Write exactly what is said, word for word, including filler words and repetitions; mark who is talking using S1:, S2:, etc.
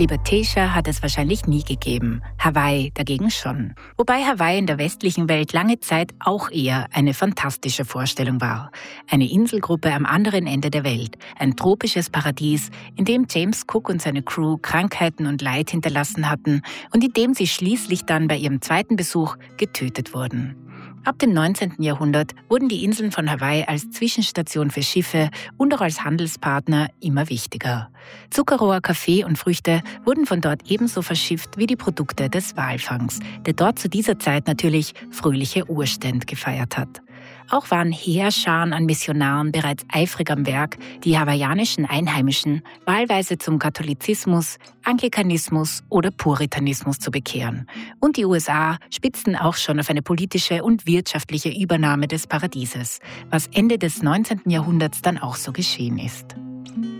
S1: Libertatia hat es wahrscheinlich nie gegeben, Hawaii dagegen schon. Wobei Hawaii in der westlichen Welt lange Zeit auch eher eine fantastische Vorstellung war. Eine Inselgruppe am anderen Ende der Welt, ein tropisches Paradies, in dem James Cook und seine Crew Krankheiten und Leid hinterlassen hatten und in dem sie schließlich dann bei ihrem zweiten Besuch getötet wurden. Ab dem neunzehnten Jahrhundert wurden die Inseln von Hawaii als Zwischenstation für Schiffe und auch als Handelspartner immer wichtiger. Zuckerrohr, Kaffee und Früchte wurden von dort ebenso verschifft wie die Produkte des Walfangs, der dort zu dieser Zeit natürlich fröhliche Urstände gefeiert hat. Auch waren Heerscharen an Missionaren bereits eifrig am Werk, die hawaiianischen Einheimischen wahlweise zum Katholizismus, Anglikanismus oder Puritanismus zu bekehren. Und die U S A spitzten auch schon auf eine politische und wirtschaftliche Übernahme des Paradieses, was Ende des neunzehnten Jahrhunderts dann auch so geschehen ist.